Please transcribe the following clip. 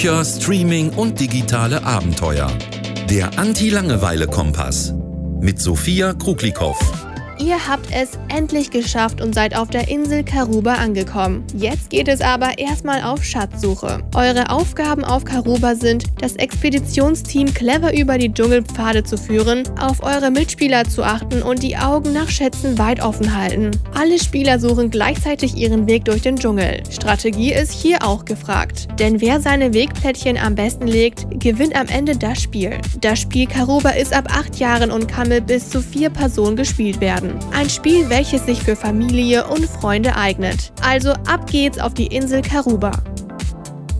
Bücher, Streaming und digitale Abenteuer. Der Anti-Langeweile-Kompass mit Sophia Kruglikow. Ihr habt es endlich geschafft und seid auf der Insel Karuba angekommen. Jetzt geht es aber erstmal auf Schatzsuche. Eure Aufgaben auf Karuba sind, das Expeditionsteam clever über die Dschungelpfade zu führen, auf eure Mitspieler zu achten und die Augen nach Schätzen weit offen halten. Alle Spieler suchen gleichzeitig ihren Weg durch den Dschungel. Strategie ist hier auch gefragt. Denn wer seine Wegplättchen am besten legt, gewinnt am Ende das Spiel. Das Spiel Karuba ist ab 8 Jahren und kann mit bis zu 4 Personen gespielt werden. Ein Spiel, welches sich für Familie und Freunde eignet. Also ab geht's auf die Insel Karuba.